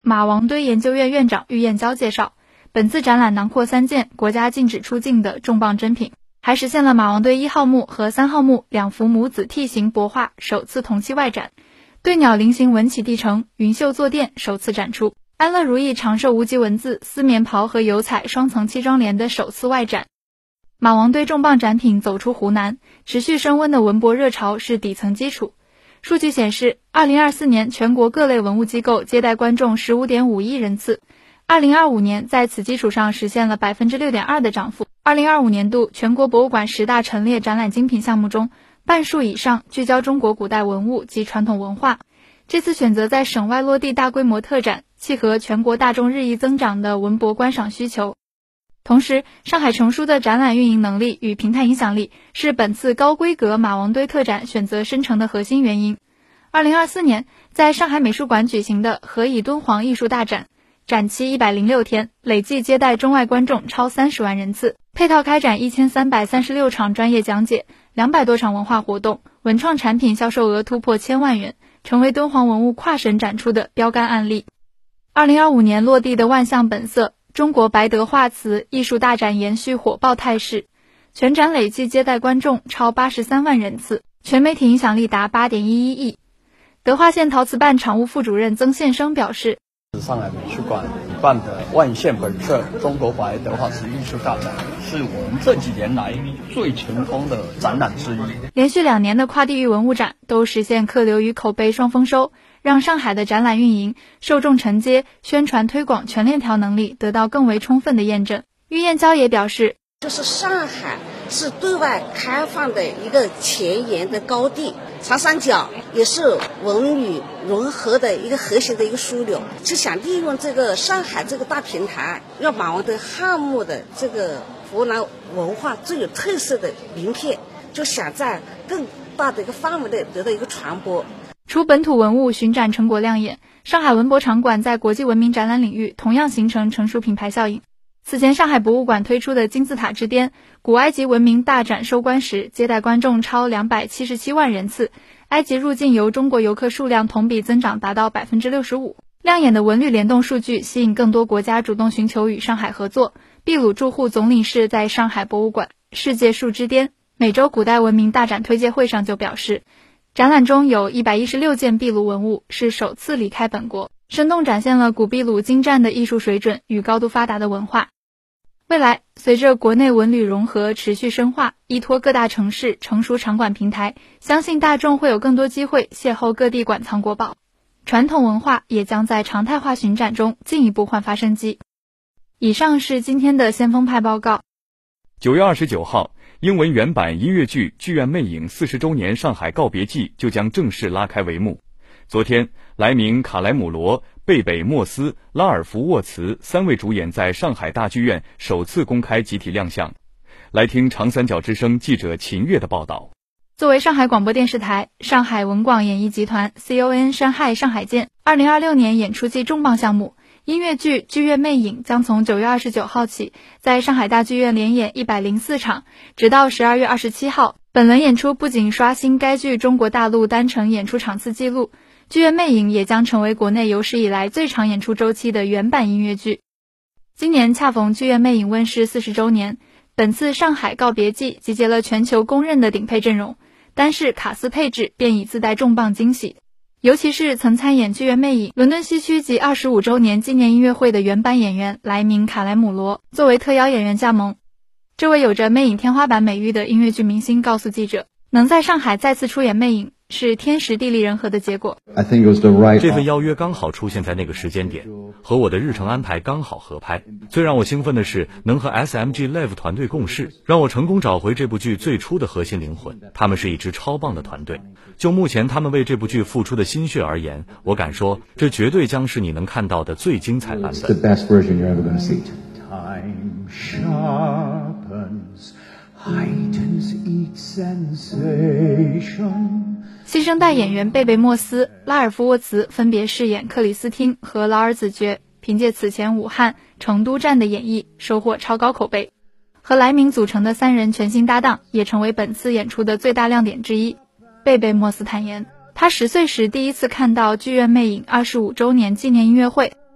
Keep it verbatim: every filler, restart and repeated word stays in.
马王堆研究院院长郁燕娇介绍，本次展览囊括三件国家禁止出境的重磅珍品，还实现了马王堆一号墓和三号墓两幅母子 T 型帛画首次同期外展，对鸟菱形文起帝城、云绣坐垫首次展出，安乐如意长寿无极文字、丝棉袍和油彩双层漆装帘的首次外展。马王堆重磅展品走出湖南，持续升温的文博热潮是底层基础。数据显示，二零二四年全国各类文物机构接待观众 十五点五亿人次，二零二五年在此基础上实现了 百分之六点二 的涨幅。二零二五年度全国博物馆十大陈列展览精品项目中，半数以上聚焦中国古代文物及传统文化。这次选择在省外落地大规模特展，契合全国大众日益增长的文博观赏需求。同时，上海成书的展览运营能力与平台影响力是本次高规格马王堆特展选择生成的核心原因。二零二四年，在上海美术馆举行的何以敦煌艺术大展，展期一百零六天，累计接待中外观众超三十万人次，配套开展一千三百三十六场专业讲解，两百多场文化活动，文创产品销售额突破千万元，成为敦煌文物跨省展出的标杆案例。二零二五年落地的万象本色中国白德画瓷艺术大展延续火爆态势，全展累计接待观众超八十三万人次，全媒体影响力达 八点一一亿。德化县陶瓷办常务副主任曾宪生表示， 上海美术馆举办的万县本色中国白德画瓷艺术大展是我们这几年来最成功的展览之一。 连续两年的跨地域文物展都实现客流与口碑双丰收，让上海的展览运营、受众承接、宣传推广全链条能力得到更为充分的验证。郁燕娇也表示， 就是上海是对外开放的一个前沿的高地，长三角也是文旅融合的一个核心的一个枢纽，就想利用这个上海这个大平台，让马王堆汉墓的这个湖南文化最有特色的名片，就想在更大的一个范围内得到一个传播。 除本土文物巡展成果亮眼，上海文博场馆在国际文明展览领域同样形成成熟品牌效应。此前上海博物馆推出的金字塔之巅古埃及文明大展收官时，接待观众超两百七十七万人次，埃及入境游中国游客数量同比增长达到 百分之六十五。 亮眼的文旅联动数据吸引更多国家主动寻求与上海合作。秘鲁驻沪总领事在上海博物馆世界树之巅美洲古代文明大展推介会上就表示，展览中有一百一十六件秘鲁文物是首次离开本国，生动展现了古秘鲁精湛的艺术水准与高度发达的文化。未来，随着国内文旅融合持续深化，依托各大城市成熟场馆平台，相信大众会有更多机会邂逅各地馆藏国宝，传统文化也将在常态化巡展中进一步焕发生机。以上是今天的先锋派报告。 九月二十九号，英文原版音乐剧《剧院魅影》四十周年上海告别季就将正式拉开帷幕。昨天，莱明·卡莱姆罗、贝北·莫斯、拉尔夫·沃茨三位主演在上海大剧院首次公开集体亮相。来听长三角之声记者秦月的报道。 作为上海广播电视台、上海文广演艺集团 C O N 山海上海舰二零二六年演出季重磅项目，音乐剧《剧院魅影》将从九月二十九号起在上海大剧院连演一百零四场，直到十二月二十七号。本轮演出不仅刷新该剧中国大陆单程演出场次纪录，《剧院魅影》也将成为国内有史以来最长演出周期的原版音乐剧。今年恰逢《剧院魅影》问世四十周年，本次上海告别季集结了全球公认的顶配阵容，单是卡司配置便已自带重磅惊喜。尤其是曾参演《剧院魅影》伦敦西区及二十五周年纪念音乐会的原版演员莱明·卡莱姆罗作为特邀演员加盟。这位有着魅影天花板美誉的音乐剧明星告诉记者，能在上海再次出演魅影是天时地利人和的结果。 这份邀约刚好出现在那个时间点，和我的日程安排刚好合拍。最让我兴奋的是能和 S M G Live 团队共事，让我成功找回这部剧最初的核心灵魂。他们是一支超棒的团队，就目前他们为这部剧付出的心血而言，我敢说这绝对将是你能看到的最精彩版本。 新生代演员贝贝·莫斯、拉尔夫·沃茨分别饰演克里斯汀和劳尔子爵，凭借此前武汉、成都站的演绎收获超高口碑。和莱明组成的三人全新搭档也成为本次演出的最大亮点之一。贝贝·莫斯坦言，他十岁时第一次看到《剧院魅影》二十五周年纪念音乐会，